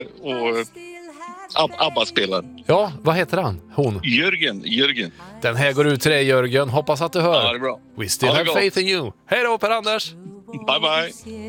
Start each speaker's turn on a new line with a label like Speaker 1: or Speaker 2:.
Speaker 1: och ABBA-spelaren.
Speaker 2: Ja, vad heter han? Hon.
Speaker 1: Jörgen.
Speaker 2: Den här går ut till dig, Jörgen. Hoppas att du hör.
Speaker 1: Ja, det är bra.
Speaker 2: We still
Speaker 1: Ha det
Speaker 2: have
Speaker 1: gott.
Speaker 2: faith in you. Hej då, Per-Anders!
Speaker 1: Bye bye.